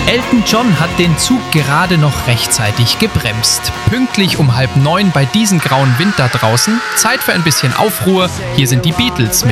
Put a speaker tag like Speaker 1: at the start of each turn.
Speaker 1: Elton John hat den Zug gerade noch rechtzeitig gebremst. Pünktlich um 8:30 bei diesem grauen Wind da draußen. Zeit für ein bisschen Aufruhr. Hier sind die Beatles mit